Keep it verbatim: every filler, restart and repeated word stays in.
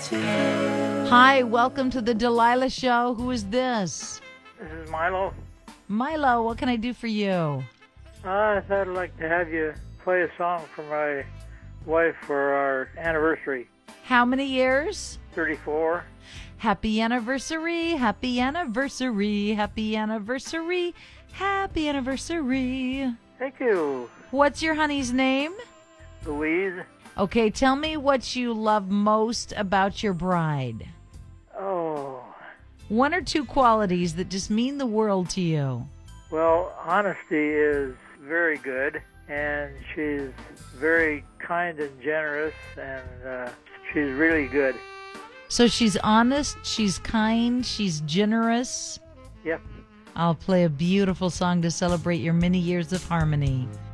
Hi, welcome to the Delilah Show. Who is this? This is Milo. Milo, what can I do for you? Uh, I thought I'd like to have you play a song for my wife for our anniversary. How many years? thirty-four. Happy anniversary, happy anniversary, happy anniversary, happy anniversary. Thank you. What's your honey's name? Louise. Okay, tell me what you love most about your bride. Oh, One or two qualities that just mean the world to you. well, honesty is very good, and she's very kind and generous, and uh, she's really good. So she's honest, she's kind, she's generous. Yep. I'll play a beautiful song to celebrate your many years of harmony.